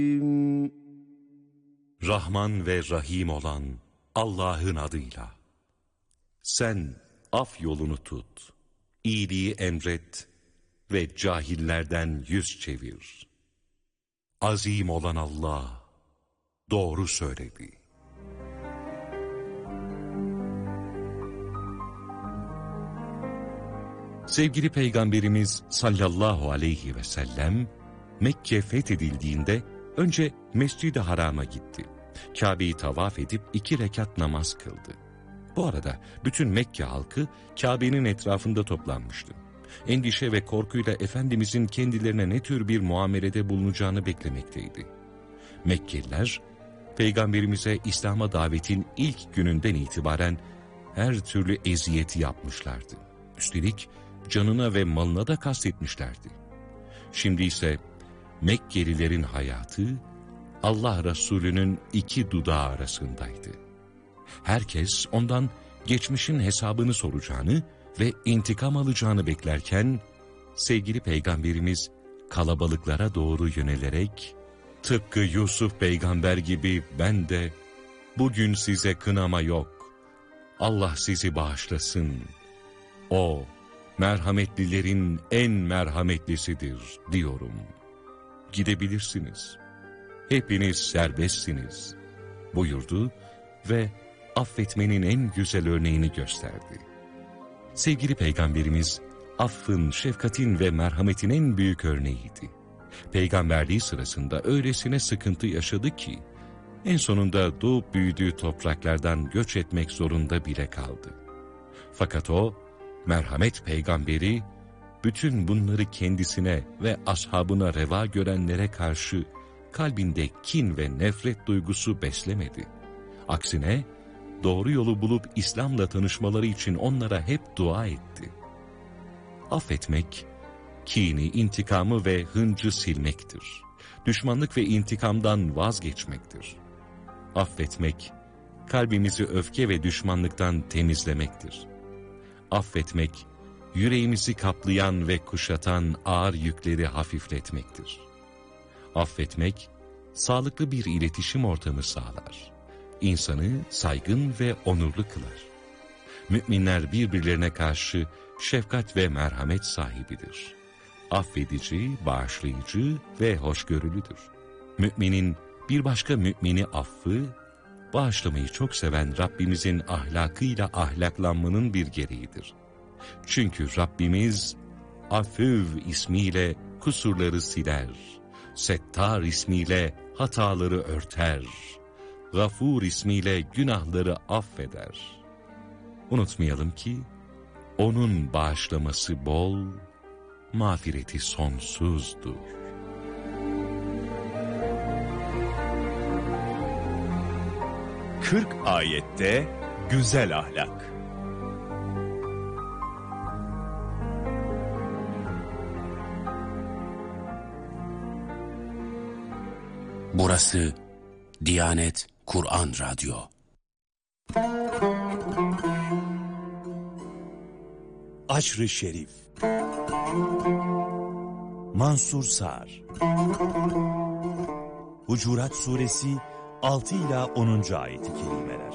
Rahman ve Rahim olan Allah'ın adıyla. Sen af yolunu tut, iyiliği emret ve cahillerden yüz çevir. Azim olan Allah doğru söyledi. Sevgili Peygamberimiz sallallahu aleyhi ve sellem, Mekke fethedildiğinde önce Mescid-i Haram'a gitti. Kabe'yi tavaf edip 2 rekat namaz kıldı. Bu arada bütün Mekke halkı Kabe'nin etrafında toplanmıştı. Endişe ve korkuyla Efendimizin kendilerine ne tür bir muamelede bulunacağını beklemekteydi. Mekkeliler, Peygamberimize İslam'a davetin ilk gününden itibaren her türlü eziyeti yapmışlardı. Üstelik canına ve malına da kastetmişlerdi. Şimdi ise Mekkelilerin hayatı Allah Resulü'nün 2 dudağı arasındaydı. Herkes ondan geçmişin hesabını soracağını ve intikam alacağını beklerken, sevgili Peygamberimiz kalabalıklara doğru yönelerek, tıpkı Yusuf peygamber gibi ben de bugün size kınama yok, Allah sizi bağışlasın, O merhametlilerin en merhametlisidir diyorum. Gidebilirsiniz, hepiniz serbestsiniz buyurdu ve affetmenin en güzel örneğini gösterdi. Sevgili Peygamberimiz, affın, şefkatin ve merhametin en büyük örneğiydi. Peygamberliği sırasında öylesine sıkıntı yaşadı ki, en sonunda doğup büyüdüğü topraklardan göç etmek zorunda bile kaldı. Fakat o, merhamet peygamberi, bütün bunları kendisine ve ashabına reva görenlere karşı kalbinde kin ve nefret duygusu beslemedi. Aksine, doğru yolu bulup İslam'la tanışmaları için onlara hep dua etti. Affetmek, kini, intikamı ve hıncı silmektir. Düşmanlık ve intikamdan vazgeçmektir. Affetmek, kalbimizi öfke ve düşmanlıktan temizlemektir. Affetmek, yüreğimizi kaplayan ve kuşatan ağır yükleri hafifletmektir. Affetmek, sağlıklı bir iletişim ortamı sağlar. İnsanı saygın ve onurlu kılar. Müminler birbirlerine karşı şefkat ve merhamet sahibidir. Affedici, bağışlayıcı ve hoşgörülüdür. Müminin bir başka mümini affı, bağışlamayı çok seven Rabbimizin ahlakıyla ahlaklanmanın bir gereğidir. Çünkü Rabbimiz, Afüv ismiyle kusurları siler, Settar ismiyle hataları örter, Gafur ismiyle günahları affeder. Unutmayalım ki, O'nun bağışlaması bol, mağfireti sonsuzdur. Kırk ayette güzel ahlak. Burası Diyanet Kur'an Radyo. Aşr-ı Şerif. Mansur Sar. Hucurat Suresi 6 ila 10. ayet-i kerimeler.